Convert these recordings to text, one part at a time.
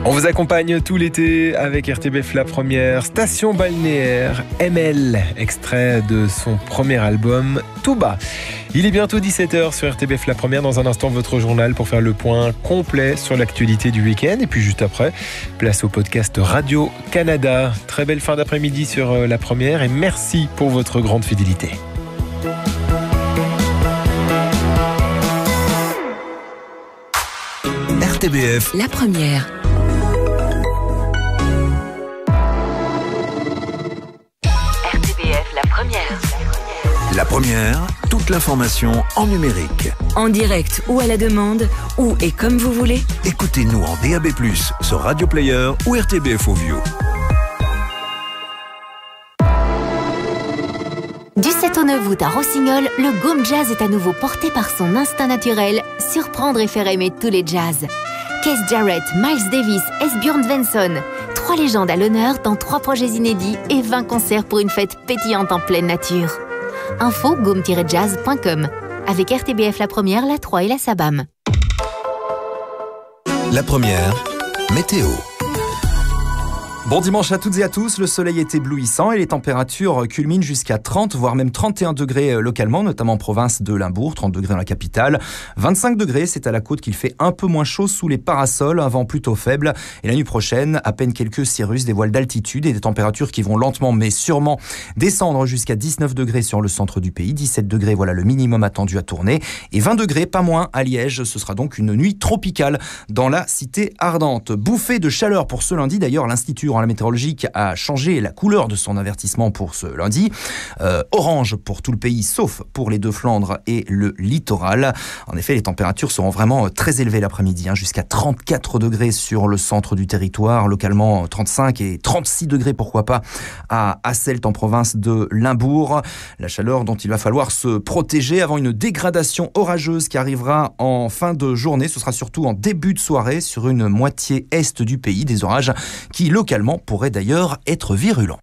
On vous accompagne tout l'été avec RTBF La Première, station balnéaire ML, extrait de son premier album Tout bas. Il est bientôt 17h sur RTBF La Première. Dans un instant, votre journal pour faire le point complet sur l'actualité du week-end. Et puis juste après, place au podcast Radio-Canada. Très belle fin d'après-midi sur La Première et merci pour votre grande fidélité. RTBF La Première. RTBF La Première. La Première, toute l'information en numérique. En direct ou à la demande, où et comme vous voulez. Écoutez-nous en DAB+, sur Radio Player ou RTBF Audio. Du 7 au 9 août à Rossignol, le Gaume Jazz est à nouveau porté par son instinct naturel, surprendre et faire aimer tous les jazz. Keith Jarrett, Miles Davis, Esbjörn Svensson, 3 légendes à l'honneur dans 3 projets inédits et 20 concerts pour une fête pétillante en pleine nature. Info gaume-jazz.com. Avec RTBF La Première, La 3 et la Sabam. La Première, météo. Bon dimanche à toutes et à tous, le soleil est éblouissant et les températures culminent jusqu'à 30 voire même 31 degrés localement, notamment en province de Limbourg, 30 degrés dans la capitale, 25 degrés, c'est à la côte qu'il fait un peu moins chaud sous les parasols, un vent plutôt faible et la nuit prochaine, à peine quelques cirrus, des voiles d'altitude et des températures qui vont lentement mais sûrement descendre jusqu'à 19 degrés sur le centre du pays, 17 degrés voilà le minimum attendu à Tournai et 20 degrés pas moins à Liège, ce sera donc une nuit tropicale dans la cité ardente. Bouffée de chaleur pour ce lundi, d'ailleurs l'Institut la météorologique a changé la couleur de son avertissement pour ce lundi. Orange pour tout le pays, sauf pour les Deux-Flandres et le littoral. En effet, les températures seront vraiment très élevées l'après-midi, jusqu'à 34 degrés sur le centre du territoire, localement 35 et 36 degrés, pourquoi pas, à Asselt en province de Limbourg. La chaleur dont il va falloir se protéger avant une dégradation orageuse qui arrivera en fin de journée. Ce sera surtout en début de soirée sur une moitié est du pays, des orages qui localement pourrait d'ailleurs être virulent.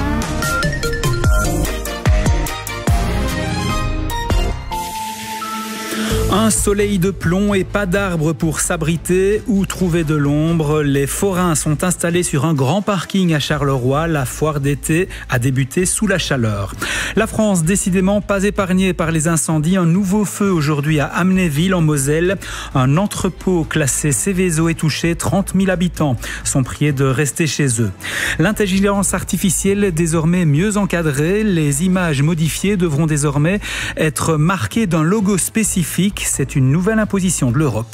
Un soleil de plomb et pas d'arbres pour s'abriter ou trouver de l'ombre. Les forains sont installés sur un grand parking à Charleroi. La foire d'été a débuté sous la chaleur. La France, décidément pas épargnée par les incendies. Un nouveau feu aujourd'hui à Amnéville en Moselle. Un entrepôt classé Céveso est touché. 30 000 habitants sont priés de rester chez eux. L'intelligence artificielle désormais mieux encadrée. Les images modifiées devront désormais être marquées d'un logo spécifique. C'est une nouvelle imposition de l'Europe.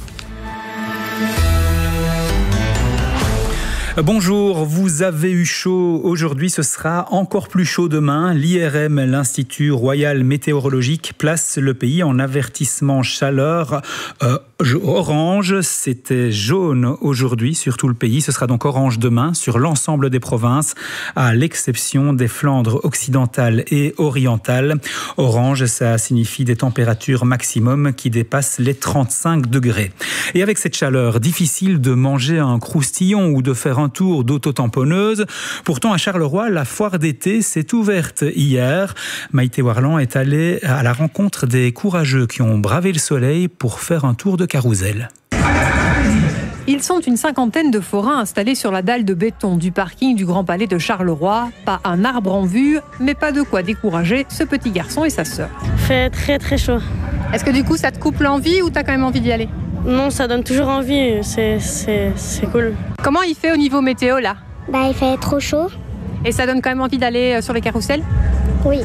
Bonjour, vous avez eu chaud aujourd'hui, ce sera encore plus chaud demain. L'IRM, l'Institut Royal Météorologique, place le pays en avertissement chaleur orange. C'était jaune aujourd'hui sur tout le pays, ce sera donc orange demain sur l'ensemble des provinces, à l'exception des Flandres occidentales et orientales. Orange, ça signifie des températures maximum qui dépassent les 35 degrés. Et avec cette chaleur, difficile de manger un croustillon ou de faire un tour d'auto-tamponneuse. Pourtant, à Charleroi, la foire d'été s'est ouverte hier. Maïté Warland est allée à la rencontre des courageux qui ont bravé le soleil pour faire un tour de carrousel. Ils sont une cinquantaine de forains installés sur la dalle de béton du parking du Grand Palais de Charleroi. Pas un arbre en vue, mais pas de quoi décourager ce petit garçon et sa sœur. Il fait très très chaud. Est-ce que du coup ça te coupe l'envie ou t'as quand même envie d'y aller ? Non, ça donne toujours envie, c'est cool. Comment il fait au niveau météo là ? Il fait trop chaud. Et ça donne quand même envie d'aller sur les carrousels ? Oui.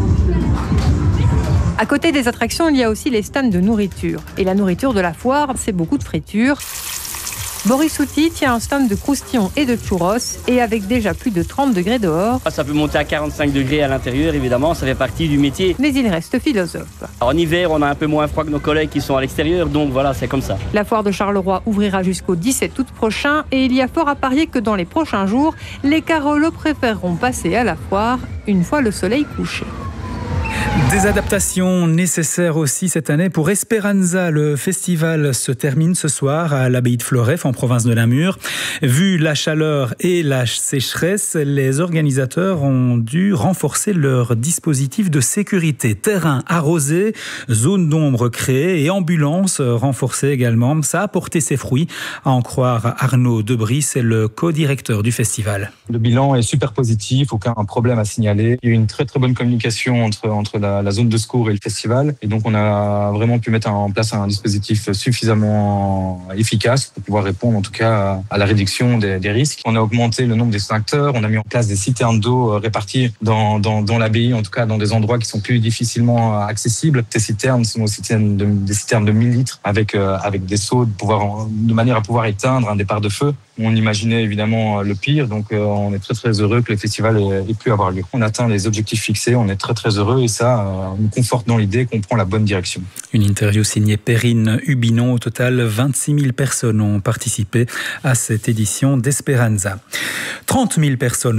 À côté des attractions, il y a aussi les stands de nourriture. Et la nourriture de la foire, c'est beaucoup de friture. Boris Souti tient un stand de croustillons et de churros et avec déjà plus de 30 degrés dehors. Ça peut monter à 45 degrés à l'intérieur, évidemment, ça fait partie du métier. Mais il reste philosophe. En hiver, on a un peu moins froid que nos collègues qui sont à l'extérieur, donc voilà, c'est comme ça. La foire de Charleroi ouvrira jusqu'au 17 août prochain et il y a fort à parier que dans les prochains jours, les carolos préféreront passer à la foire une fois le soleil couché. Des adaptations nécessaires aussi cette année pour Esperanza. Le festival se termine ce soir à l'abbaye de Floreffe en province de Namur. Vu la chaleur et la sécheresse, les organisateurs ont dû renforcer leur dispositif de sécurité. Terrain arrosé, zone d'ombre créée et ambulance renforcée également. Ça a porté ses fruits, à en croire Arnaud Debris, c'est le co-directeur du festival. Le bilan est super positif, aucun problème à signaler. Il y a eu une très très bonne communication entre la zone de secours et le festival. Et donc, on a vraiment pu mettre en place un dispositif suffisamment efficace pour pouvoir répondre, en tout cas, à la réduction des risques. On a augmenté le nombre d'extincteurs. On a mis en place des citernes d'eau réparties dans l'abbaye, en tout cas, dans des endroits qui sont plus difficilement accessibles. Ces citernes sont des citernes de 1000 litres avec des seaux de manière à pouvoir éteindre un départ de feu. On imaginait évidemment le pire, donc on est très très heureux que le festival ait pu avoir lieu. On atteint les objectifs fixés, on est très très heureux et ça nous conforte dans l'idée qu'on prend la bonne direction. Une interview signée Perrine Hubinon. Au total, 26 000 personnes ont participé à cette édition d'Esperanza. 30 000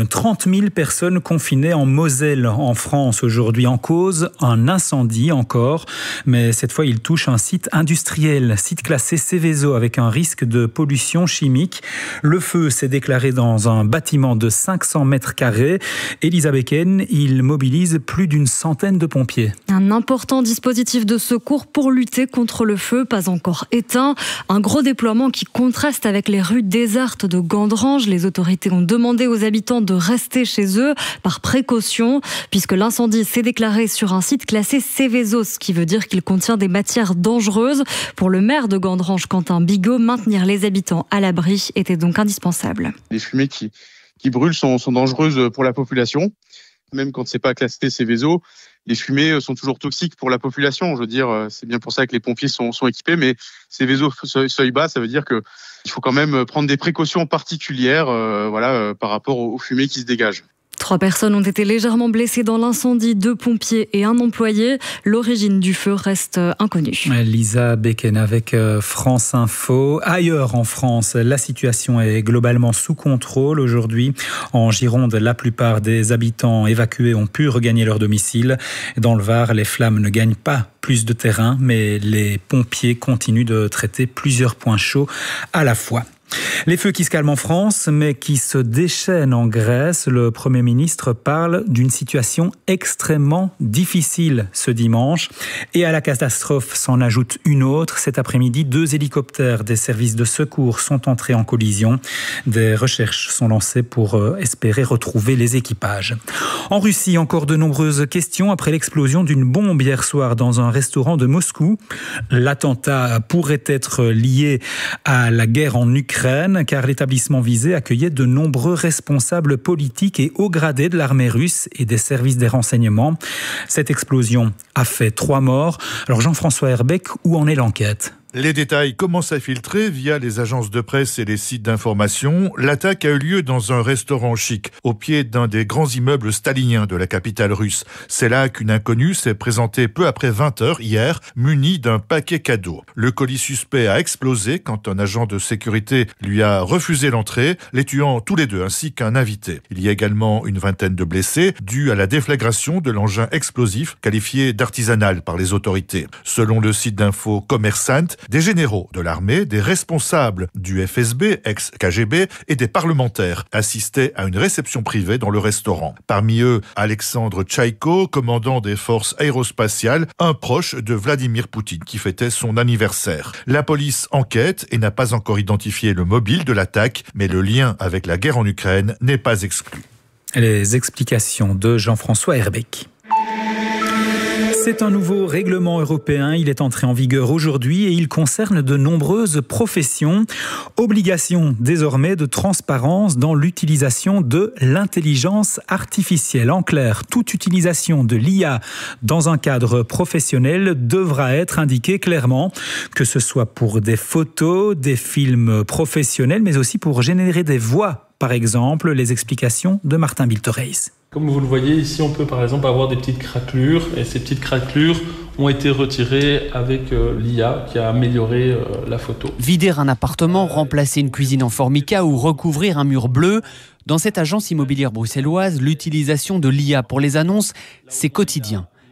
personnes confinées en Moselle, en France, aujourd'hui en cause, un incendie encore, mais cette fois il touche un site industriel, site classé Seveso avec un risque de pollution chimique. Le feu s'est déclaré dans un bâtiment de 500 mètres carrés. Elisa Becken, il mobilise plus d'une centaine de pompiers. Un important dispositif de secours pour lutter contre le feu, pas encore éteint. Un gros déploiement qui contraste avec les rues désertes de Gandrange. Les autorités ont demandé aux habitants de rester chez eux par précaution, puisque l'incendie s'est déclaré sur un site classé Seveso, ce qui veut dire qu'il contient des matières dangereuses. Pour le maire de Gandrange, Quentin Bigot, maintenir les habitants à l'abri était donc indispensable. Les fumées qui brûlent sont dangereuses pour la population. Même quand c'est pas classé Seveso, les fumées sont toujours toxiques pour la population. Je veux dire, c'est bien pour ça que les pompiers sont équipés, mais Seveso seuil bas, ça veut dire que il faut quand même prendre des précautions particulières, par rapport aux fumées qui se dégagent. 3 personnes ont été légèrement blessées dans l'incendie, 2 pompiers et un employé. L'origine du feu reste inconnue. Lisa Becken avec France Info. Ailleurs en France, la situation est globalement sous contrôle aujourd'hui. En Gironde, la plupart des habitants évacués ont pu regagner leur domicile. Dans le Var, les flammes ne gagnent pas plus de terrain, mais les pompiers continuent de traiter plusieurs points chauds à la fois. Les feux qui se calment en France, mais qui se déchaînent en Grèce. Le Premier ministre parle d'une situation extrêmement difficile ce dimanche. Et à la catastrophe s'en ajoute une autre. Cet après-midi, 2 hélicoptères des services de secours sont entrés en collision. Des recherches sont lancées pour espérer retrouver les équipages. En Russie, encore de nombreuses questions après l'explosion d'une bombe hier soir dans un restaurant de Moscou. L'attentat pourrait être lié à la guerre en Ukraine, car l'établissement visé accueillait de nombreux responsables politiques et hauts gradés de l'armée russe et des services des renseignements. Cette explosion a fait 3 morts. Alors Jean-François Herbeck, où en est l'enquête ? Les détails commencent à filtrer via les agences de presse et les sites d'information. L'attaque a eu lieu dans un restaurant chic, au pied d'un des grands immeubles staliniens de la capitale russe. C'est là qu'une inconnue s'est présentée peu après 20h hier, munie d'un paquet cadeau. Le colis suspect a explosé quand un agent de sécurité lui a refusé l'entrée, les tuant tous les 2 ainsi qu'un invité. Il y a également une vingtaine de blessés, dus à la déflagration de l'engin explosif qualifié d'artisanal par les autorités. Selon le site d'info Commerçant, des généraux de l'armée, des responsables du FSB, ex-KGB, et des parlementaires assistaient à une réception privée dans le restaurant. Parmi eux, Alexandre Tchaïko, commandant des forces aérospatiales, un proche de Vladimir Poutine qui fêtait son anniversaire. La police enquête et n'a pas encore identifié le mobile de l'attaque, mais le lien avec la guerre en Ukraine n'est pas exclu. Les explications de Jean-François Herbeck. C'est un nouveau règlement européen, il est entré en vigueur aujourd'hui et il concerne de nombreuses professions. Obligation désormais de transparence dans l'utilisation de l'intelligence artificielle. En clair, toute utilisation de l'IA dans un cadre professionnel devra être indiquée clairement, que ce soit pour des photos, des films professionnels, mais aussi pour générer des voix. Par exemple, les explications de Martin Biltereis. Comme vous le voyez ici, on peut par exemple avoir des petites craquelures et ces petites craquelures ont été retirées avec l'IA qui a amélioré la photo. Vider un appartement, remplacer une cuisine en formica ou recouvrir un mur bleu. Dans cette agence immobilière bruxelloise, l'utilisation de l'IA pour les annonces, c'est quotidien.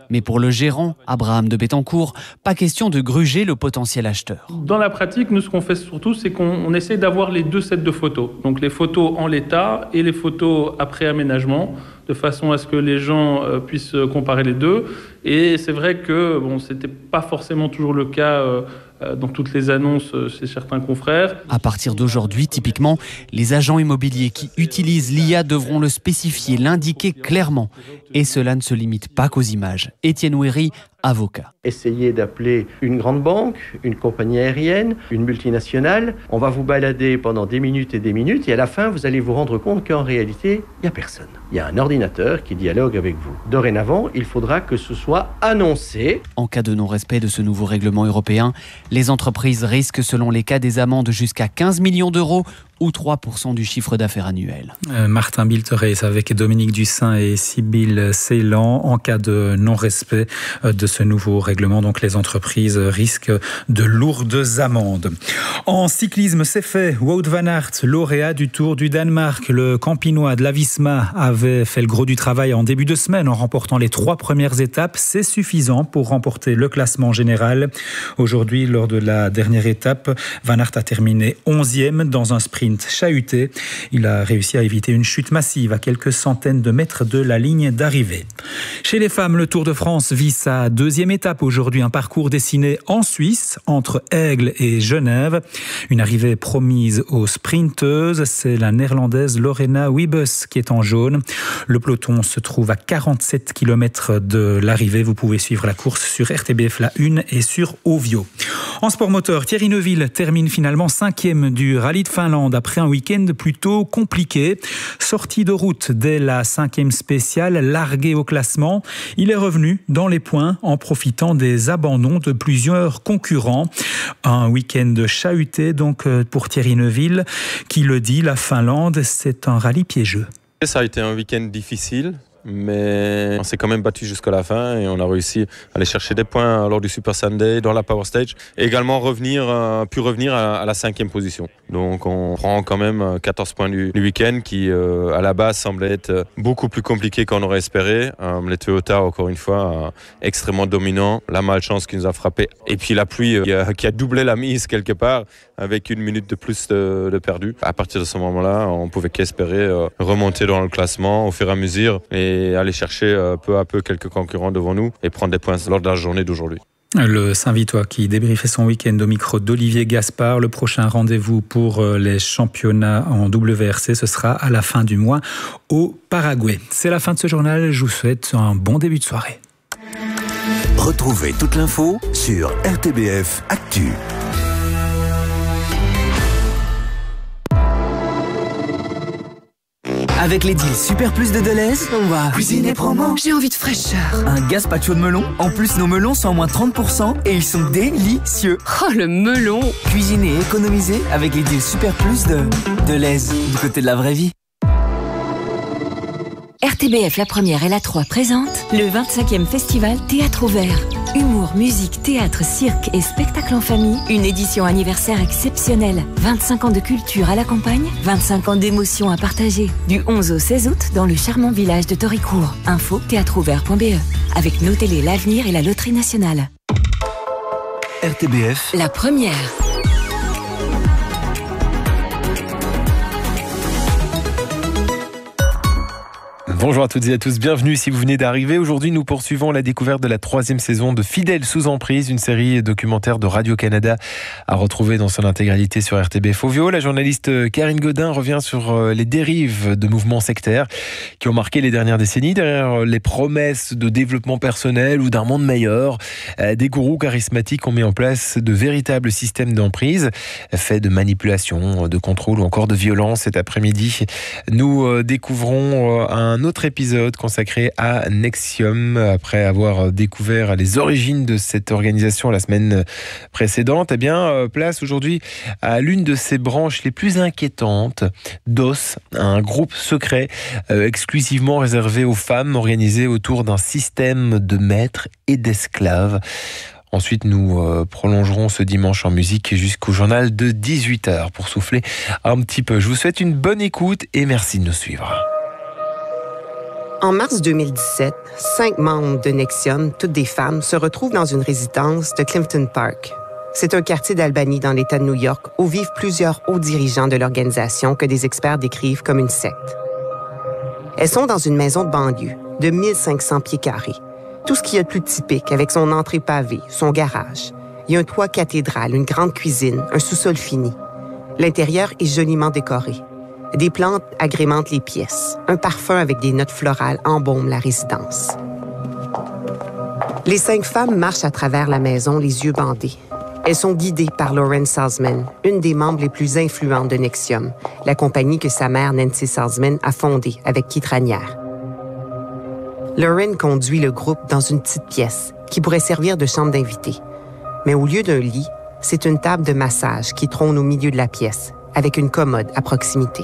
Mais pour le gérant, Abraham de Bettencourt, pas question de gruger le potentiel acheteur. Dans la pratique, nous, ce qu'on fait surtout, c'est qu'on essaie d'avoir les deux sets de photos. Donc les photos en l'état et les photos après aménagement, de façon à ce que les gens puissent comparer les deux. Et c'est vrai que c'était pas forcément toujours le cas dans toutes les annonces chez certains confrères. À partir d'aujourd'hui, typiquement, les agents immobiliers qui utilisent l'IA devront le spécifier, l'indiquer clairement. Et cela ne se limite pas qu'aux images. Étienne Ouéry, avocat. Essayez d'appeler une grande banque, une compagnie aérienne, une multinationale. On va vous balader pendant des minutes et à la fin, vous allez vous rendre compte qu'en réalité, il n'y a personne. Il y a un ordinateur qui dialogue avec vous. Dorénavant, il faudra que ce soit annoncé. En cas de non-respect de ce nouveau règlement européen, les entreprises risquent, selon les cas, des amendes jusqu'à 15 millions d'euros ou 3% du chiffre d'affaires annuel. Martin Bilterès avec Dominique Dussin et Sybille Ceylan. En cas de non-respect de ce nouveau règlement, donc les entreprises risquent de lourdes amendes. En cyclisme, c'est fait. Wout van Aert, lauréat du Tour du Danemark. Le Campinois de la Visma avait fait le gros du travail en début de semaine en remportant les 3 premières étapes. C'est suffisant pour remporter le classement général. Aujourd'hui, lors de la dernière étape, Van Aert a terminé 11e dans un sprint chahuté. Il a réussi à éviter une chute massive à quelques centaines de mètres de la ligne d'arrivée. Chez les femmes, le Tour de France vit sa 2e étape aujourd'hui. Un parcours dessiné en Suisse, entre Aigle et Genève. Une arrivée promise aux sprinteuses. C'est la néerlandaise Lorena Wiebes qui est en jaune. Le peloton se trouve à 47 km de l'arrivée. Vous pouvez suivre la course sur RTBF La 1 et sur Ovio. En sport moteur, Thierry Neuville termine finalement 5e du rallye de Finlande après un week-end plutôt compliqué. Sorti de route dès la 5e spéciale, largué au classement. Il est revenu dans les points en profitant des abandons de plusieurs concurrents. Un week-end chahuté donc pour Thierry Neuville qui le dit, la Finlande, c'est un rallye piégeux. Ça a été un week-end difficile. Mais on s'est quand même battu jusqu'à la fin et on a réussi à aller chercher des points lors du Super Sunday, dans la Power Stage et également revenir à la 5e position. Donc on prend quand même 14 points du week-end qui à la base semblait être beaucoup plus compliqué qu'on aurait espéré. Les Toyota, encore une fois, extrêmement dominants, la malchance qui nous a frappé et puis la pluie qui a doublé la mise quelque part avec 1 minute de plus de perdu. À partir de ce moment-là, on pouvait qu'espérer remonter dans le classement au fur et à mesure et aller chercher peu à peu quelques concurrents devant nous et prendre des points lors de la journée d'aujourd'hui. Le Saint-Vitois qui débriefait son week-end au micro d'Olivier Gaspard. Le prochain rendez-vous pour les championnats en WRC, ce sera à la fin du mois au Paraguay. C'est la fin de ce journal. Je vous souhaite un bon début de soirée. Retrouvez toute l'info sur RTBF Actu. Avec les deals Super Plus de Deleuze, on va cuisiner promo. J'ai envie de fraîcheur. Un gazpacho de melon. En plus, nos melons sont à moins 30% et ils sont délicieux. Oh, le melon. Cuisiner et économiser avec les deals Super Plus de Deleuze, du côté de la vraie vie. RTBF La Première et La 3 présentent le 25e festival Théâtre Ouvert. Humour, musique, théâtre, cirque et spectacle en famille. Une édition anniversaire exceptionnelle. 25 ans de culture à la campagne, 25 ans d'émotions à partager. Du 11 au 16 août dans le charmant village de Toricourt. Info théâtreouvert.be. Avec nos télés, l'avenir et la loterie nationale. RTBF La Première. Bonjour à toutes et à tous, bienvenue si vous venez d'arriver. Aujourd'hui, nous poursuivons la découverte de la 3e saison de Fidèles sous emprise, une série documentaire de Radio-Canada à retrouver dans son intégralité sur RTBF Ovio. La journaliste Karine Godin revient sur les dérives de mouvements sectaires qui ont marqué les dernières décennies. Derrière les promesses de développement personnel ou d'un monde meilleur, des gourous charismatiques ont mis en place de véritables systèmes d'emprise, faits de manipulation, de contrôle ou encore de violence. Cet après-midi, nous découvrons un autre épisode consacré à NXIVM après avoir découvert les origines de cette organisation la semaine précédente. Eh bien, place aujourd'hui à l'une de ses branches les plus inquiétantes, DOS, un groupe secret exclusivement réservé aux femmes, organisé autour d'un système de maîtres et d'esclaves. Ensuite, nous prolongerons ce dimanche en musique jusqu'au journal de 18h pour souffler un petit peu. Je vous souhaite une bonne écoute et merci de nous suivre. En mars 2017, 5 membres de NXIVM, toutes des femmes, se retrouvent dans une résidence de Clifton Park. C'est un quartier d'Albany dans l'État de New York où vivent plusieurs hauts dirigeants de l'organisation que des experts décrivent comme une secte. Elles sont dans une maison de banlieue de 1500 pieds carrés. Tout ce qu'il y a de plus typique avec son entrée pavée, son garage. Il y a un toit cathédral, une grande cuisine, un sous-sol fini. L'intérieur est joliment décoré. Des plantes agrémentent les pièces. Un parfum avec des notes florales embaume la résidence. Les 5 femmes marchent à travers la maison, les yeux bandés. Elles sont guidées par Lauren Salzman, une des membres les plus influentes de NXIVM, la compagnie que sa mère Nancy Salzman a fondée avec Keith Raniere. Lauren conduit le groupe dans une petite pièce qui pourrait servir de chambre d'invités. Mais au lieu d'un lit, c'est une table de massage qui trône au milieu de la pièce, avec une commode à proximité.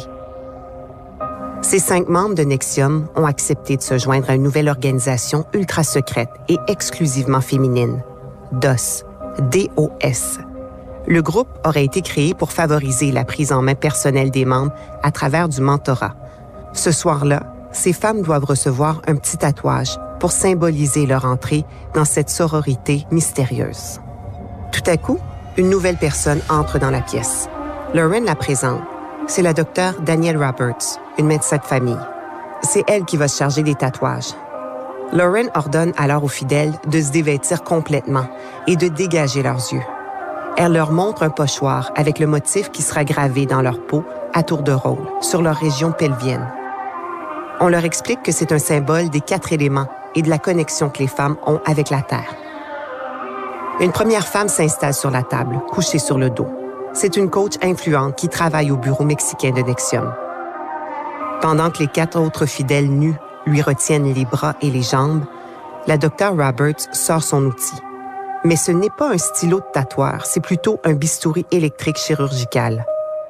Ces 5 membres de NXIVM ont accepté de se joindre à une nouvelle organisation ultra secrète et exclusivement féminine, DOS. DOS. Le groupe aurait été créé pour favoriser la prise en main personnelle des membres à travers du mentorat. Ce soir-là, ces femmes doivent recevoir un petit tatouage pour symboliser leur entrée dans cette sororité mystérieuse. Tout à coup, une nouvelle personne entre dans la pièce. Lauren la présente. C'est la docteure Danielle Roberts, une médecin de famille. C'est elle qui va se charger des tatouages. Lauren ordonne alors aux fidèles de se dévêtir complètement et de dégager leurs yeux. Elle leur montre un pochoir avec le motif qui sera gravé dans leur peau à tour de rôle, sur leur région pelvienne. On leur explique que c'est un symbole des 4 éléments et de la connexion que les femmes ont avec la Terre. Une première femme s'installe sur la table, couchée sur le dos. C'est une coach influente qui travaille au bureau mexicain de NXIVM. Pendant que les 4 autres fidèles nus lui retiennent les bras et les jambes, la docteure Roberts sort son outil. Mais ce n'est pas un stylo de tatoueur, c'est plutôt un bistouri électrique chirurgical.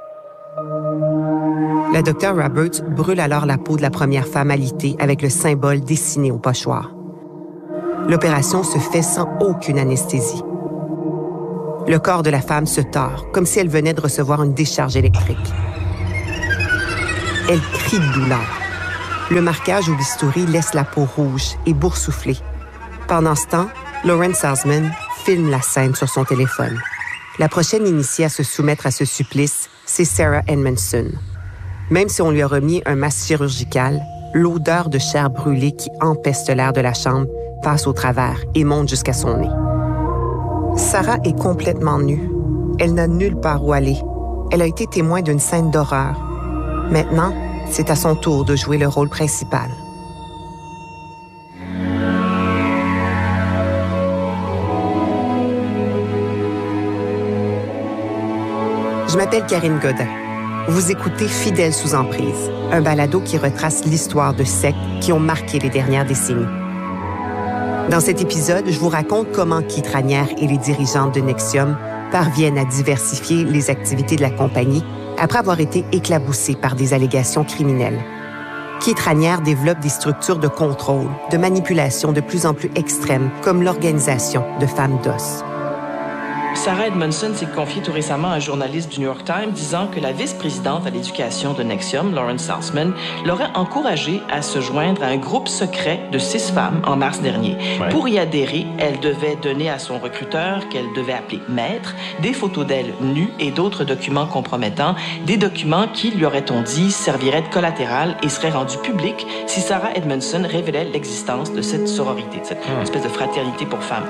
La docteure Roberts brûle alors la peau de la première femme alitée avec le symbole dessiné au pochoir. L'opération se fait sans aucune anesthésie. Le corps de la femme se tord, comme si elle venait de recevoir une décharge électrique. Elle crie de douleur. Le marquage au bistouri laisse la peau rouge et boursouflée. Pendant ce temps, Lauren Salzman filme la scène sur son téléphone. La prochaine initiée à se soumettre à ce supplice, c'est Sarah Edmondson. Même si on lui a remis un masque chirurgical, l'odeur de chair brûlée qui empeste l'air de la chambre passe au travers et monte jusqu'à son nez. Sarah est complètement nue. Elle n'a nulle part où aller. Elle a été témoin d'une scène d'horreur. Maintenant, c'est à son tour de jouer le rôle principal. Je m'appelle Karine Godin. Vous écoutez Fidèles sous emprise, un balado qui retrace l'histoire de sectes qui ont marqué les dernières décennies. Dans cet épisode, je vous raconte comment Keith Raniere et les dirigeantes de NXIVM parviennent à diversifier les activités de la compagnie après avoir été éclaboussés par des allégations criminelles. Keith Raniere développe des structures de contrôle, de manipulation de plus en plus extrêmes, comme l'organisation de femmes d'os. Sarah Edmondson s'est confiée tout récemment à un journaliste du New York Times disant que la vice-présidente à l'éducation de NXIVM, Lauren Salzman, l'aurait encouragée à se joindre à un groupe secret de 6 femmes en mars dernier. Ouais. Pour y adhérer, elle devait donner à son recruteur, qu'elle devait appeler maître, des photos d'elle nues et d'autres documents compromettants, des documents qui, lui aurait-on dit, serviraient de collatéral et seraient rendus publics si Sarah Edmondson révélait l'existence de cette sororité, de cette espèce de fraternité pour femmes.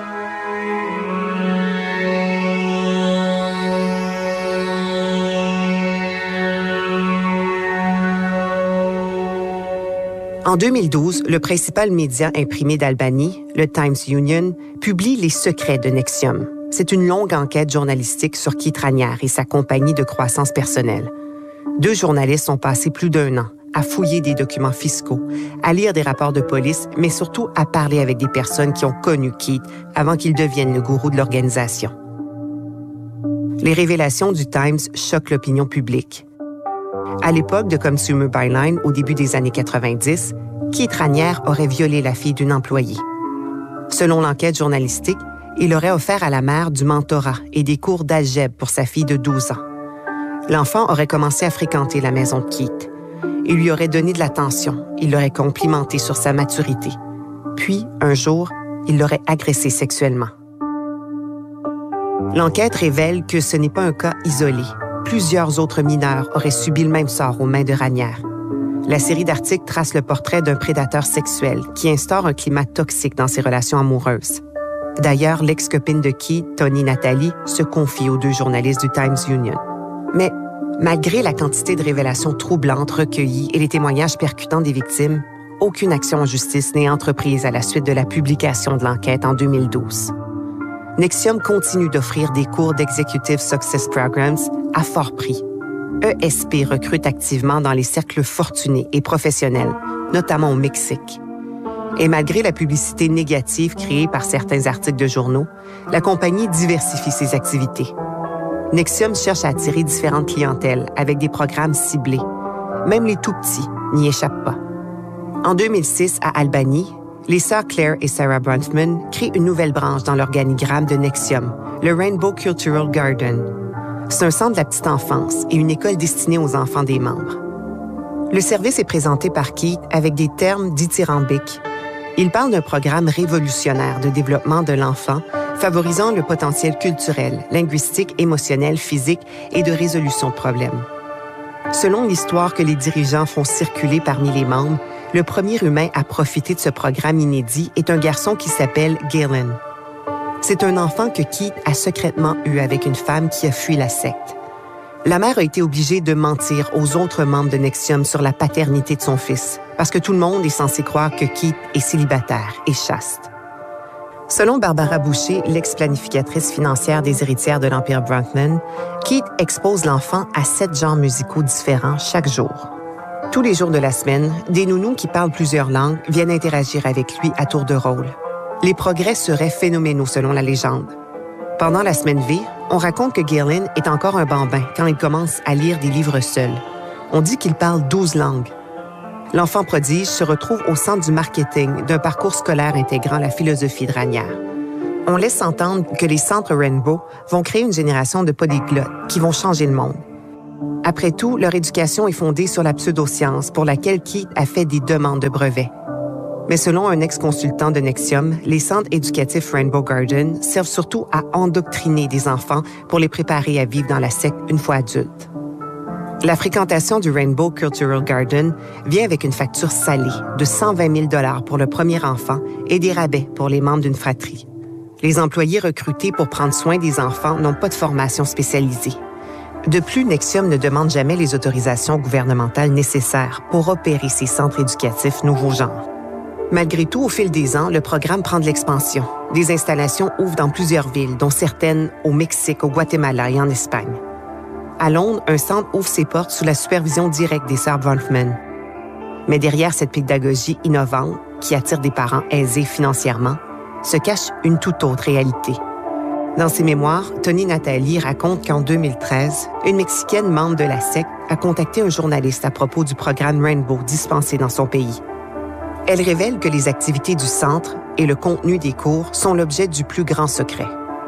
En 2012, le principal média imprimé d'Albany, le Times Union, publie les secrets de NXIVM. C'est une longue enquête journalistique sur Keith Raniere et sa compagnie de croissance personnelle. 2 journalistes ont passé plus d'1 an à fouiller des documents fiscaux, à lire des rapports de police, mais surtout à parler avec des personnes qui ont connu Keith avant qu'il devienne le gourou de l'organisation. Les révélations du Times choquent l'opinion publique. À l'époque de Consumer Byline, au début des années 90, Keith Raniere aurait violé la fille d'une employée. Selon l'enquête journalistique, il aurait offert à la mère du mentorat et des cours d'algèbre pour sa fille de 12 ans. L'enfant aurait commencé à fréquenter la maison de Keith. et lui aurait donné de l'attention. Il l'aurait complimenté sur sa maturité. Puis, un jour, il l'aurait agressé sexuellement. L'enquête révèle que ce n'est pas un cas isolé. Plusieurs autres mineurs auraient subi le même sort aux mains de Ranière. La série d'articles trace le portrait d'un prédateur sexuel qui instaure un climat toxique dans ses relations amoureuses. D'ailleurs, l'ex-copine de Keith, Tony Nathalie, se confie aux 2 journalistes du Times Union. Mais malgré la quantité de révélations troublantes recueillies et les témoignages percutants des victimes, aucune action en justice n'est entreprise à la suite de la publication de l'enquête en 2012. NXIVM continue d'offrir des cours d'Executive Success Programs à fort prix. ESP recrute activement dans les cercles fortunés et professionnels, notamment au Mexique. Et malgré la publicité négative créée par certains articles de journaux, la compagnie diversifie ses activités. NXIVM cherche à attirer différentes clientèles avec des programmes ciblés. Même les tout-petits n'y échappent pas. En 2006, à Albany, les sœurs Claire et Sarah Bronfman créent une nouvelle branche dans l'organigramme de NXIVM, le Rainbow Cultural Garden. C'est un centre de la petite enfance et une école destinée aux enfants des membres. Le service est présenté par Keith avec des termes dithyrambiques. Il parle d'un programme révolutionnaire de développement de l'enfant, favorisant le potentiel culturel, linguistique, émotionnel, physique et de résolution de problèmes. Selon l'histoire que les dirigeants font circuler parmi les membres, le premier humain à profiter de ce programme inédit est un garçon qui s'appelle Galen. C'est un enfant que Keith a secrètement eu avec une femme qui a fui la secte. La mère a été obligée de mentir aux autres membres de NXIVM sur la paternité de son fils, parce que tout le monde est censé croire que Keith est célibataire et chaste. Selon Barbara Boucher, l'ex-planificatrice financière des héritières de l'Empire Bronfman, Keith expose l'enfant à 7 genres musicaux différents chaque jour. Tous les jours de la semaine, des nounous qui parlent plusieurs langues viennent interagir avec lui à tour de rôle. Les progrès seraient phénoménaux selon la légende. Pendant la semaine V, on raconte que Galen est encore un bambin quand il commence à lire des livres seul. On dit qu'il parle 12 langues. L'enfant prodige se retrouve au centre du marketing d'un parcours scolaire intégrant la philosophie de Ranière. On laisse entendre que les centres Rainbow vont créer une génération de polyglottes qui vont changer le monde. Après tout, leur éducation est fondée sur la pseudoscience pour laquelle Keith a fait des demandes de brevets. Mais selon un ex-consultant de NXIVM, les centres éducatifs Rainbow Garden servent surtout à endoctriner des enfants pour les préparer à vivre dans la secte une fois adultes. La fréquentation du Rainbow Cultural Garden vient avec une facture salée de 120 000 $ pour le premier enfant et des rabais pour les membres d'une fratrie. Les employés recrutés pour prendre soin des enfants n'ont pas de formation spécialisée. De plus, NXIVM ne demande jamais les autorisations gouvernementales nécessaires pour opérer ces centres éducatifs nouveaux genres. Malgré tout, au fil des ans, le programme prend de l'expansion. Des installations ouvrent dans plusieurs villes, dont certaines au Mexique, au Guatemala et en Espagne. À Londres, un centre ouvre ses portes sous la supervision directe des sœurs Bronfman. Mais derrière cette pédagogie innovante, qui attire des parents aisés financièrement, se cache une toute autre réalité. Dans ses mémoires, Tony Nathalie raconte qu'en 2013, une Mexicaine membre de la secte a contacté un journaliste à propos du programme Rainbow dispensé dans son pays. Elle révèle que les activités du centre et le contenu des cours sont l'objet du plus grand secret.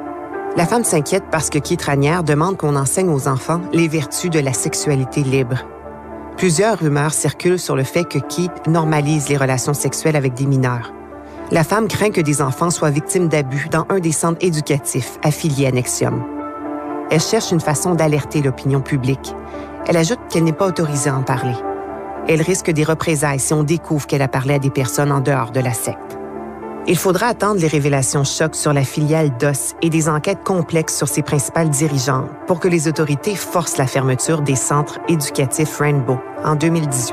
La femme s'inquiète parce que Keith Ranière demande qu'on enseigne aux enfants les vertus de la sexualité libre. Plusieurs rumeurs circulent sur le fait que Keith normalise les relations sexuelles avec des mineurs. La femme craint que des enfants soient victimes d'abus dans un des centres éducatifs affiliés à NXIVM. Elle cherche une façon d'alerter l'opinion publique. Elle ajoute qu'elle n'est pas autorisée à en parler. Elle risque des représailles si on découvre qu'elle a parlé à des personnes en dehors de la secte. Il faudra attendre les révélations chocs sur la filiale DOS et des enquêtes complexes sur ses principales dirigeantes pour que les autorités forcent la fermeture des centres éducatifs Rainbow en 2018.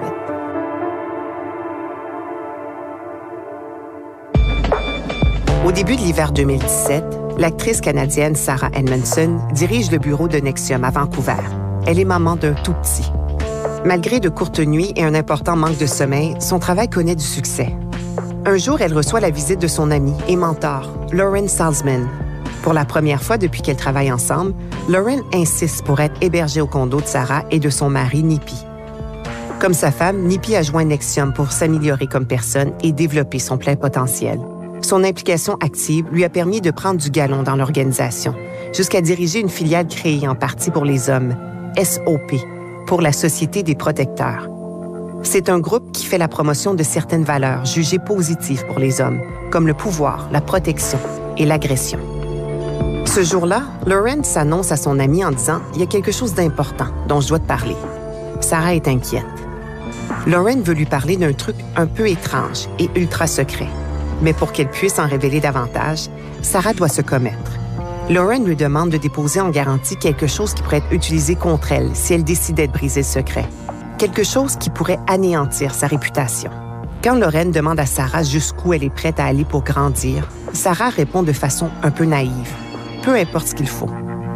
Au début de l'hiver 2017, l'actrice canadienne Sarah Edmondson dirige le bureau de NXIVM à Vancouver. Elle est maman d'un tout petit. Malgré de courtes nuits et un important manque de sommeil, son travail connaît du succès. Un jour, elle reçoit la visite de son amie et mentor, Lauren Salzman. Pour la première fois depuis qu'elles travaillent ensemble, Lauren insiste pour être hébergée au condo de Sarah et de son mari, Nippy. Comme sa femme, Nippy a joint NXIVM pour s'améliorer comme personne et développer son plein potentiel. Son implication active lui a permis de prendre du galon dans l'organisation, jusqu'à diriger une filiale créée en partie pour les hommes, SOP, pour la Société des protecteurs. C'est un groupe qui fait la promotion de certaines valeurs jugées positives pour les hommes, comme le pouvoir, la protection et l'agression. Ce jour-là, Lauren s'annonce à son amie en disant « Il y a quelque chose d'important dont je dois te parler. » Sarah est inquiète. Lauren veut lui parler d'un truc un peu étrange et ultra secret. Mais pour qu'elle puisse en révéler davantage, Sarah doit se commettre. Lauren lui demande de déposer en garantie quelque chose qui pourrait être utilisé contre elle si elle décidait de briser le secret. Quelque chose qui pourrait anéantir sa réputation. Quand Lauren demande à Sarah jusqu'où elle est prête à aller pour grandir, Sarah répond de façon un peu naïve. Peu importe ce qu'il faut.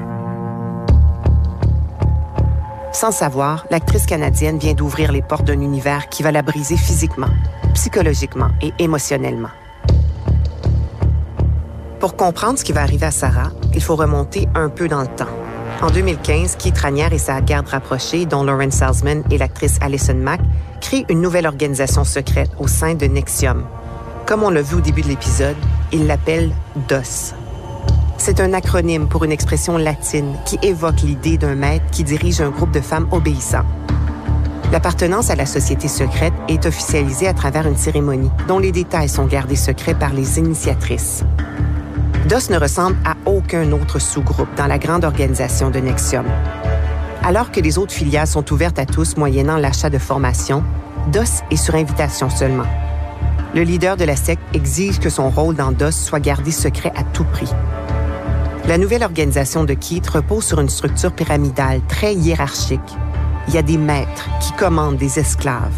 Sans savoir, l'actrice canadienne vient d'ouvrir les portes d'un univers qui va la briser physiquement, psychologiquement et émotionnellement. Pour comprendre ce qui va arriver à Sarah, il faut remonter un peu dans le temps. En 2015, Keith Raniere et sa garde rapprochée, dont Lauren Salzman et l'actrice Alison Mack, créent une nouvelle organisation secrète au sein de NXIVM. Comme on l'a vu au début de l'épisode, ils l'appellent DOS. C'est un acronyme pour une expression latine qui évoque l'idée d'un maître qui dirige un groupe de femmes obéissantes. L'appartenance à la société secrète est officialisée à travers une cérémonie dont les détails sont gardés secrets par les initiatrices. DOS ne ressemble à aucun autre sous-groupe dans la grande organisation de NXIVM. Alors que les autres filiales sont ouvertes à tous moyennant l'achat de formation, DOS est sur invitation seulement. Le leader de la secte exige que son rôle dans DOS soit gardé secret à tout prix. La nouvelle organisation de Keith repose sur une structure pyramidale très hiérarchique. Il y a des maîtres qui commandent des esclaves.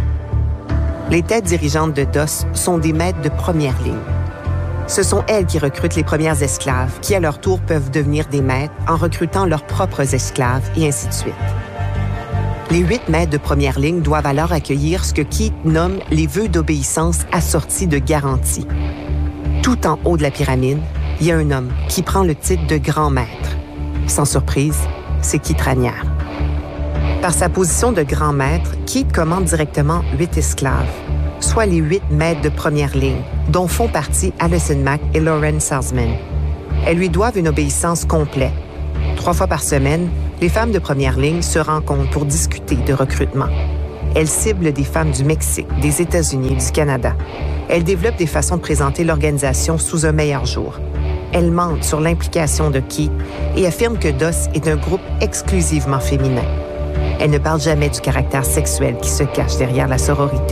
Les têtes dirigeantes de DOS sont des maîtres de première ligne. Ce sont elles qui recrutent les premières esclaves, qui à leur tour peuvent devenir des maîtres en recrutant leurs propres esclaves, et ainsi de suite. Les 8 maîtres de première ligne doivent alors accueillir ce que Keith nomme les vœux d'obéissance assortis de garanties. Tout en haut de la pyramide, il y a un homme qui prend le titre de grand maître. Sans surprise, c'est Keith Raniere. Par sa position de grand maître, Keith commande directement 8 esclaves, soit les 8 maîtres de première ligne, dont font partie Alison Mack et Lauren Salzman. Elles lui doivent une obéissance complète. 3 fois par semaine, les femmes de première ligne se rencontrent pour discuter de recrutement. Elles ciblent des femmes du Mexique, des États-Unis et du Canada. Elles développent des façons de présenter l'organisation sous un meilleur jour. Elles mentent sur l'implication de Keith et affirment que DOS est un groupe exclusivement féminin. Elles ne parlent jamais du caractère sexuel qui se cache derrière la sororité.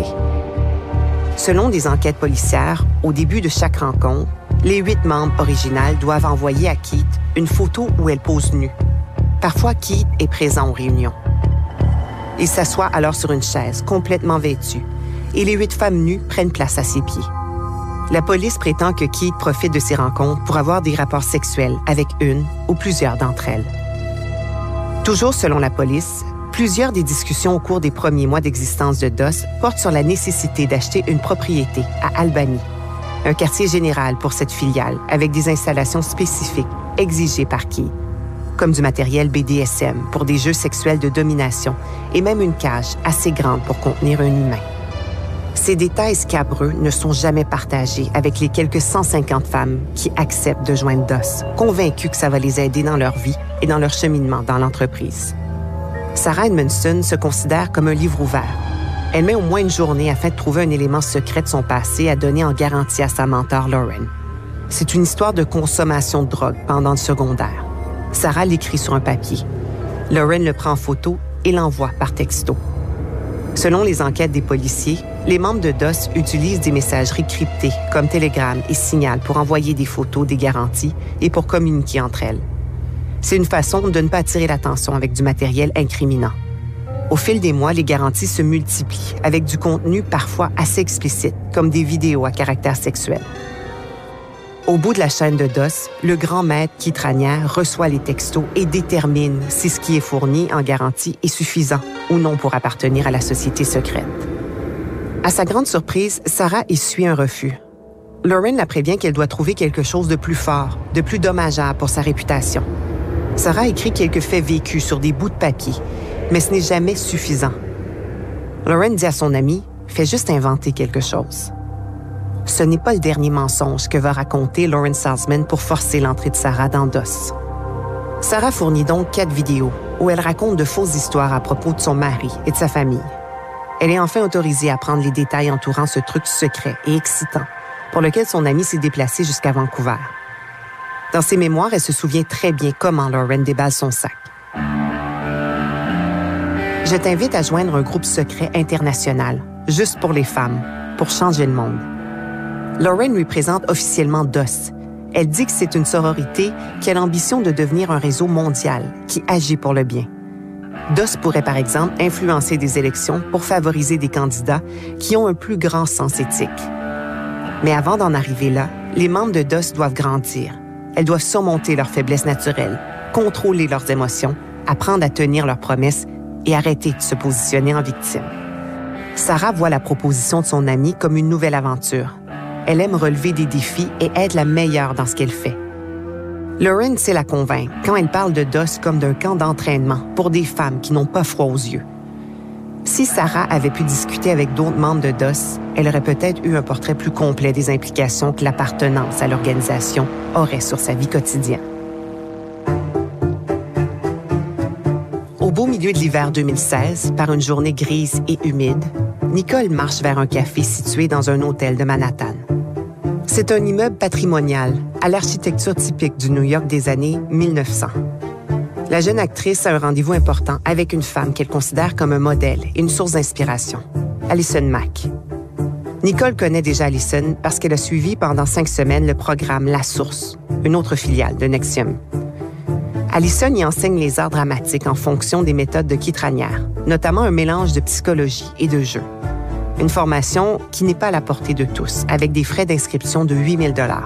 Selon des enquêtes policières, au début de chaque rencontre, les 8 membres originales doivent envoyer à Keith une photo où elle pose nue. Parfois, Keith est présent aux réunions. Il s'assoit alors sur une chaise, complètement vêtue, et les 8 femmes nues prennent place à ses pieds. La police prétend que Keith profite de ces rencontres pour avoir des rapports sexuels avec une ou plusieurs d'entre elles. Toujours selon la police, plusieurs des discussions au cours des premiers mois d'existence de DOS portent sur la nécessité d'acheter une propriété à Albany, un quartier général pour cette filiale avec des installations spécifiques exigées par Keith, comme du matériel BDSM pour des jeux sexuels de domination et même une cage assez grande pour contenir un humain. Ces détails scabreux ne sont jamais partagés avec les quelques 150 femmes qui acceptent de joindre DOS, convaincues que ça va les aider dans leur vie et dans leur cheminement dans l'entreprise. Sarah Edmondson se considère comme un livre ouvert. Elle met au moins une journée afin de trouver un élément secret de son passé à donner en garantie à sa mentor Lauren. C'est une histoire de consommation de drogue pendant le secondaire. Sarah l'écrit sur un papier. Lauren le prend en photo et l'envoie par texto. Selon les enquêtes des policiers, les membres de DOS utilisent des messageries cryptées comme Telegram et Signal pour envoyer des photos des garanties et pour communiquer entre elles. C'est une façon de ne pas attirer l'attention avec du matériel incriminant. Au fil des mois, les garanties se multiplient avec du contenu parfois assez explicite, comme des vidéos à caractère sexuel. Au bout de la chaîne de DOS, le grand maître Keith Raniere reçoit les textos et détermine si ce qui est fourni en garantie est suffisant ou non pour appartenir à la société secrète. À sa grande surprise, Sarah essuie un refus. Lauren la prévient qu'elle doit trouver quelque chose de plus fort, de plus dommageable pour sa réputation. Sarah écrit quelques faits vécus sur des bouts de papier, mais ce n'est jamais suffisant. Lauren dit à son ami « Fais juste inventer quelque chose ». Ce n'est pas le dernier mensonge que va raconter Lauren Salzman pour forcer l'entrée de Sarah dans DOS. Sarah fournit donc 4 vidéos où elle raconte de fausses histoires à propos de son mari et de sa famille. Elle est enfin autorisée à prendre les détails entourant ce truc secret et excitant, pour lequel son amie s'est déplacée jusqu'à Vancouver. Dans ses mémoires, elle se souvient très bien comment Lauren déballe son sac. Je t'invite à joindre un groupe secret international, juste pour les femmes, pour changer le monde. Lauren lui présente officiellement DOS. Elle dit que c'est une sororité qui a l'ambition de devenir un réseau mondial qui agit pour le bien. DOS pourrait, par exemple, influencer des élections pour favoriser des candidats qui ont un plus grand sens éthique. Mais avant d'en arriver là, les membres de DOS doivent grandir. Elles doivent surmonter leurs faiblesses naturelles, contrôler leurs émotions, apprendre à tenir leurs promesses et arrêter de se positionner en victime. Sarah voit la proposition de son amie comme une nouvelle aventure. Elle aime relever des défis et être la meilleure dans ce qu'elle fait. Lauren sait la convaincre quand elle parle de DOS comme d'un camp d'entraînement pour des femmes qui n'ont pas froid aux yeux. Si Sarah avait pu discuter avec d'autres membres de DOS, elle aurait peut-être eu un portrait plus complet des implications que l'appartenance à l'organisation aurait sur sa vie quotidienne. Au beau milieu de l'hiver 2016, par une journée grise et humide, Nicole marche vers un café situé dans un hôtel de Manhattan. C'est un immeuble patrimonial à l'architecture typique du New York des années 1900. La jeune actrice a un rendez-vous important avec une femme qu'elle considère comme un modèle et une source d'inspiration, Allison Mack. Nicole connaît déjà Allison parce qu'elle a suivi pendant 5 semaines le programme La Source, une autre filiale de NXIVM. Allison y enseigne les arts dramatiques en fonction des méthodes de Keith Raniere, notamment un mélange de psychologie et de jeu. Une formation qui n'est pas à la portée de tous, avec des frais d'inscription de 8 000 $.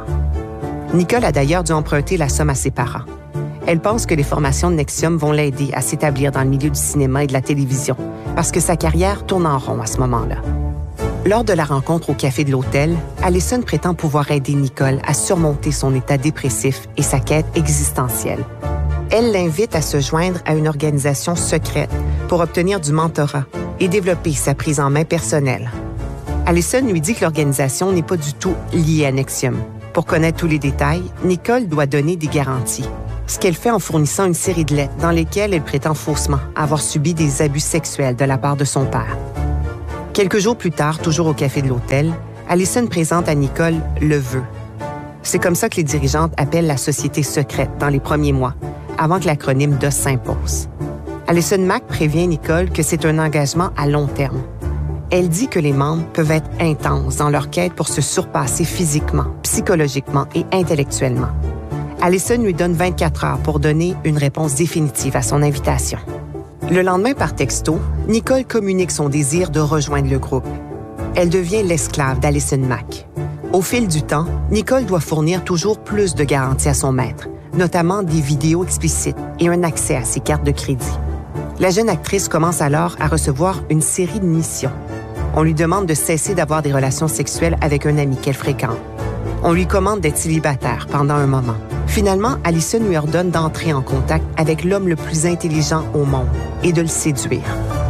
Nicole a d'ailleurs dû emprunter la somme à ses parents. Elle pense que les formations de NXIVM vont l'aider à s'établir dans le milieu du cinéma et de la télévision, parce que sa carrière tourne en rond à ce moment-là. Lors de la rencontre au café de l'hôtel, Allison prétend pouvoir aider Nicole à surmonter son état dépressif et sa quête existentielle. Elle l'invite à se joindre à une organisation secrète pour obtenir du mentorat et développer sa prise en main personnelle. Allison lui dit que l'organisation n'est pas du tout liée à NXIVM. Pour connaître tous les détails, Nicole doit donner des garanties. Ce qu'elle fait en fournissant une série de lettres dans lesquelles elle prétend faussement avoir subi des abus sexuels de la part de son père. Quelques jours plus tard, toujours au café de l'hôtel, Allison présente à Nicole le vœu. C'est comme ça que les dirigeantes appellent la société secrète dans les premiers mois, avant que l'acronyme DOS s'impose. Allison Mack prévient Nicole que c'est un engagement à long terme. Elle dit que les membres peuvent être intenses dans leur quête pour se surpasser physiquement, psychologiquement et intellectuellement. Allison lui donne 24 heures pour donner une réponse définitive à son invitation. Le lendemain, par texto, Nicole communique son désir de rejoindre le groupe. Elle devient l'esclave d'Allison Mack. Au fil du temps, Nicole doit fournir toujours plus de garanties à son maître, notamment des vidéos explicites et un accès à ses cartes de crédit. La jeune actrice commence alors à recevoir une série de missions. On lui demande de cesser d'avoir des relations sexuelles avec un ami qu'elle fréquente. On lui commande d'être célibataire pendant un moment. Finalement, Allison lui ordonne d'entrer en contact avec l'homme le plus intelligent au monde et de le séduire.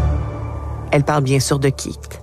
Elle parle bien sûr de Keith.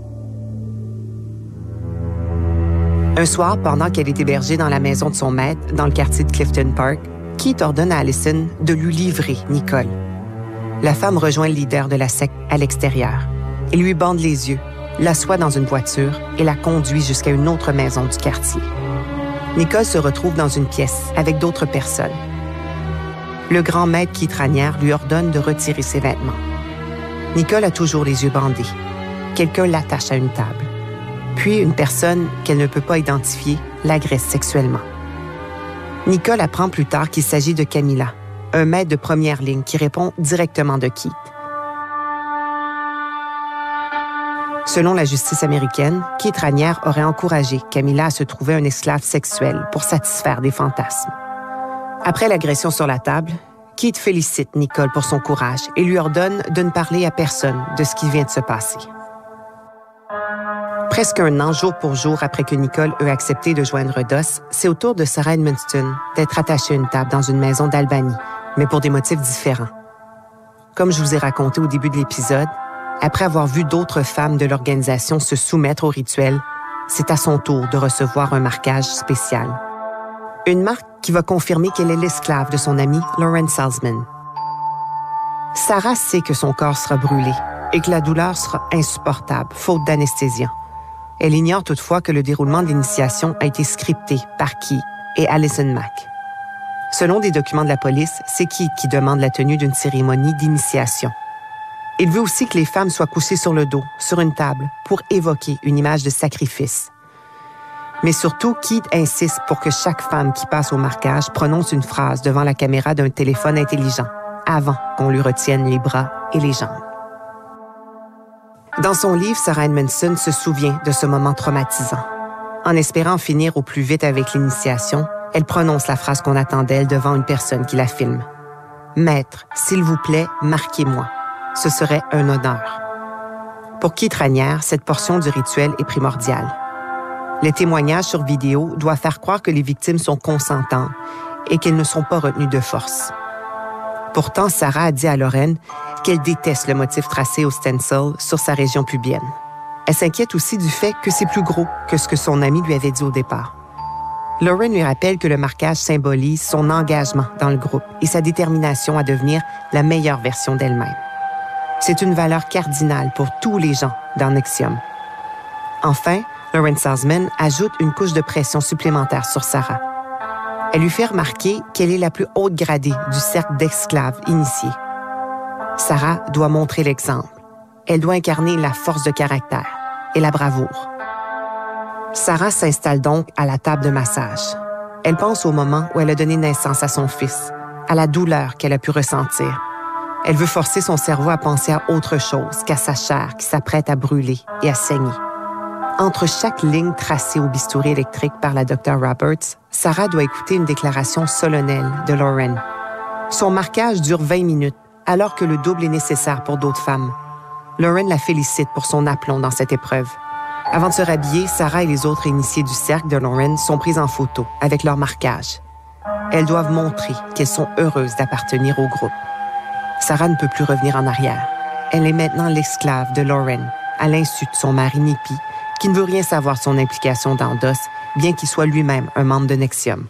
Un soir, pendant qu'elle est hébergée dans la maison de son maître, dans le quartier de Clifton Park, Keith ordonne à Allison de lui livrer Nicole. La femme rejoint le leader de la secte à l'extérieur. Il lui bande les yeux, l'assoit dans une voiture et la conduit jusqu'à une autre maison du quartier. Nicole se retrouve dans une pièce avec d'autres personnes. Le grand maître Keith Raniere lui ordonne de retirer ses vêtements. Nicole a toujours les yeux bandés. Quelqu'un l'attache à une table. Puis une personne qu'elle ne peut pas identifier l'agresse sexuellement. Nicole apprend plus tard qu'il s'agit de Camilla, un maître de première ligne qui répond directement de Keith. Selon la justice américaine, Keith Raniere aurait encouragé Camilla à se trouver un esclave sexuel pour satisfaire des fantasmes. Après l'agression sur la table, Keith félicite Nicole pour son courage et lui ordonne de ne parler à personne de ce qui vient de se passer. Presque un an, jour pour jour, après que Nicole eut accepté de joindre DOS, c'est au tour de Sarah Edmundston d'être attachée à une table dans une maison d'Albany, mais pour des motifs différents. Comme je vous ai raconté au début de l'épisode, après avoir vu d'autres femmes de l'organisation se soumettre au rituel, c'est à son tour de recevoir un marquage spécial. Une marque qui va confirmer qu'elle est l'esclave de son ami Lauren Salzman. Sarah sait que son corps sera brûlé, et que la douleur sera insupportable, faute d'anesthésiant. Elle ignore toutefois que le déroulement de l'initiation a été scripté par Keith et Allison Mack. Selon des documents de la police, c'est Keith qui demande la tenue d'une cérémonie d'initiation. Il veut aussi que les femmes soient couchées sur le dos, sur une table, pour évoquer une image de sacrifice. Mais surtout, Keith insiste pour que chaque femme qui passe au marquage prononce une phrase devant la caméra d'un téléphone intelligent, avant qu'on lui retienne les bras et les jambes. Dans son livre, Sarah Edmondson se souvient de ce moment traumatisant. En espérant finir au plus vite avec l'initiation, elle prononce la phrase qu'on attend d'elle devant une personne qui la filme. « Maître, s'il vous plaît, marquez-moi. Ce serait un honneur. » Pour Keith Raniere, cette portion du rituel est primordiale. Les témoignages sur vidéo doivent faire croire que les victimes sont consentantes et qu'elles ne sont pas retenues de force. Pourtant, Sarah a dit à Lauren qu'elle déteste le motif tracé au stencil sur sa région pubienne. Elle s'inquiète aussi du fait que c'est plus gros que ce que son ami lui avait dit au départ. Lauren lui rappelle que le marquage symbolise son engagement dans le groupe et sa détermination à devenir la meilleure version d'elle-même. C'est une valeur cardinale pour tous les gens dans NXIVM. Enfin, Lauren Salzman ajoute une couche de pression supplémentaire sur Sarah. Elle lui fait remarquer qu'elle est la plus haute gradée du cercle d'esclaves initiés. Sarah doit montrer l'exemple. Elle doit incarner la force de caractère et la bravoure. Sarah s'installe donc à la table de massage. Elle pense au moment où elle a donné naissance à son fils, à la douleur qu'elle a pu ressentir. Elle veut forcer son cerveau à penser à autre chose qu'à sa chair qui s'apprête à brûler et à saigner. Entre chaque ligne tracée au bistouri électrique par la Dr. Roberts, Sarah doit écouter une déclaration solennelle de Lauren. Son marquage dure 20 minutes, alors que le double est nécessaire pour d'autres femmes. Lauren la félicite pour son aplomb dans cette épreuve. Avant de se rhabiller, Sarah et les autres initiés du cercle de Lauren sont prises en photo avec leur marquage. Elles doivent montrer qu'elles sont heureuses d'appartenir au groupe. Sarah ne peut plus revenir en arrière. Elle est maintenant l'esclave de Lauren, à l'insu de son mari Nippy, qui ne veut rien savoir de son implication dans DOS, bien qu'il soit lui-même un membre de NXIVM.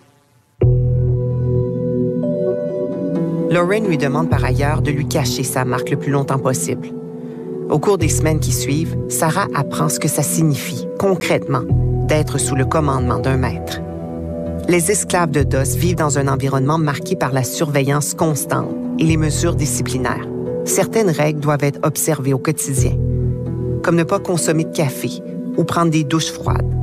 Lauren lui demande par ailleurs de lui cacher sa marque le plus longtemps possible. Au cours des semaines qui suivent, Sarah apprend ce que ça signifie, concrètement, d'être sous le commandement d'un maître. Les esclaves de DOS vivent dans un environnement marqué par la surveillance constante et les mesures disciplinaires. Certaines règles doivent être observées au quotidien, comme ne pas consommer de café ou prendre des douches froides.